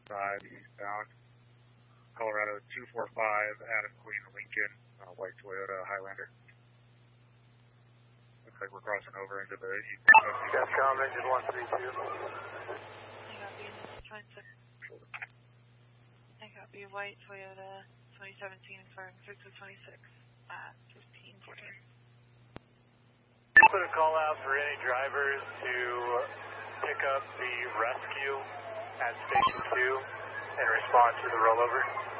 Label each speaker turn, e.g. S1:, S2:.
S1: 5 eastbound. Colorado 245, Adam Queen Lincoln, white Toyota Highlander. Looks like we're crossing over into the east.
S2: Capcom engine 132.
S3: I copy white Toyota 2017 firing 626 at 1514.
S2: Put a call out for any drivers to pick up the rescue at Station 2 and respond to the rollover.